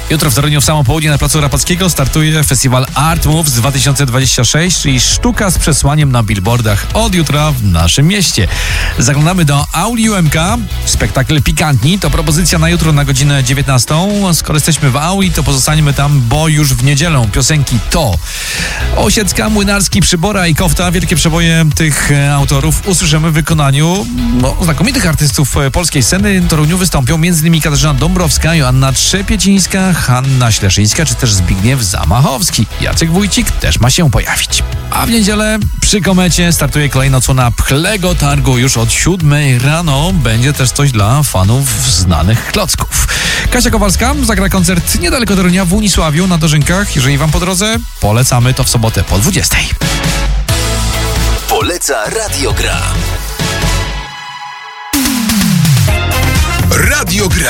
Jutro w Toruniu w samo południe na placu Rapackiego startuje festiwal Art Moves 2026, czyli sztuka z przesłaniem na billboardach od jutra w naszym mieście. Zaglądamy do Auli UMK. Spektakl Pikantni to propozycja na jutro na godzinę 19. Skoro jesteśmy w Auli, to pozostaniemy tam, bo już w niedzielę piosenki to Osiecka, Młynarski, Przybora i Kofta. Wielkie przeboje tych autorów usłyszymy w wykonaniu znakomitych artystów polskiej sceny. W Toruniu wystąpią m.in. Katarzyna Dąbrowska, Joanna Trzepiecińska, Hanna Śleszyńska, czy też Zbigniew Zamachowski. Jacek Wójcik też ma się pojawić. A w niedzielę przy Komecie startuje kolejna odsłona Pchlego Targu już od 7 rano. Będzie też coś dla fanów znanych klocków. Kasia Kowalska zagra koncert niedaleko Torunia w Unisławiu na Dożynkach. Jeżeli wam po drodze, polecamy to w sobotę po 20. Poleca Radio Gra. Radio Gra.